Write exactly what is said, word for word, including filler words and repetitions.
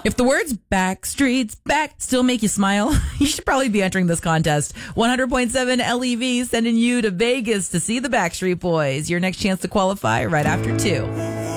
If the words Backstreet's Back still make you smile, you should probably be entering this contest. one hundred point seven L E V sending you to Vegas to see the Backstreet Boys. Your next chance to qualify right after two.